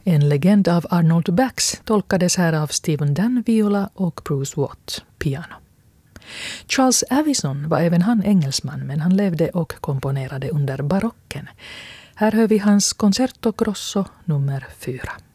En legend av Arnold Bax tolkades här av Stephen Dunn viola och Bruce Watt piano. Charles Avison var även han engelsman, men han levde och komponerade under barocken. Här hör vi hans Concerto Grosso nummer 4.